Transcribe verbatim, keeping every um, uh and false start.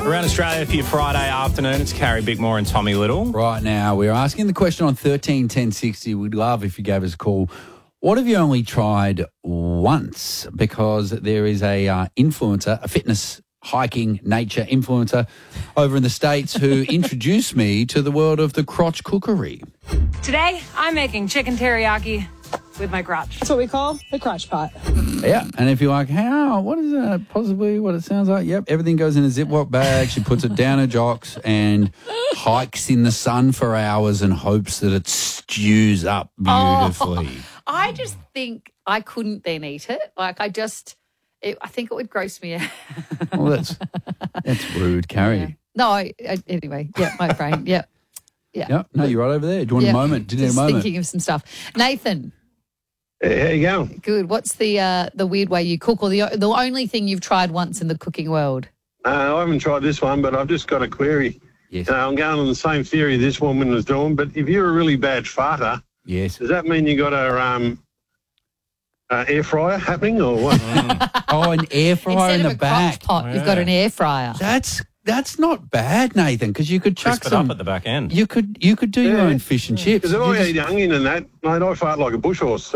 Around Australia for your Friday afternoon, it's Carrie Bickmore and Tommy Little. Right now, we're asking the question on thirteen ten sixty. We'd love if you gave us a call. What have you only tried once? Because there is a uh, influencer, a fitness, hiking, nature influencer over in the States who introduced me to the world of the crotch cookery. Today, I'm making chicken teriyaki with my crotch. That's what we call the crotch pot. Yeah, and if you're like, how, what is that possibly what it sounds like? Yep, everything goes in a Ziploc bag. She puts it down her jocks and hikes in the sun for hours and hopes that it stews up beautifully. Oh, I just think I couldn't then eat it. Like, I just, it, I think it would gross me out. Well, that's, that's rude, Carrie. Yeah. No, I, I, anyway, yeah, my brain, yeah. Yeah. Yeah, no, you're right over there. Do you want yeah. a moment? Do you need just a moment? thinking of some stuff. Nathan. Hey, how you going? Good. What's the uh, the weird way you cook, or the the only thing you've tried once in the cooking world? Uh, I haven't tried this one, but I've just got a query. Yes. Uh, I'm going on the same theory this woman was doing, but if you're a really bad farter, Yes. does that mean you got a um, uh, air fryer happening or what? Oh, an air fryer Instead in of the a back. crock pot, you've got an air fryer. That's that's not bad, Nathan, because you could chuck Crisp it some. up at the back end. You could you could do your Yeah. own fish and chips. Because if You I just- eat onion and that, mate, I fart like a bush horse.